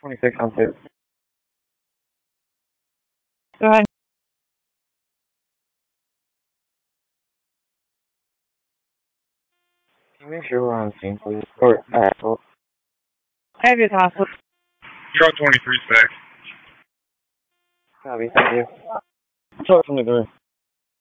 26 on 2. Go ahead. Can you make sure we're on the scene, please? Or, I have your password. You're on 23 spec. Copy, thank you. Talk from the door.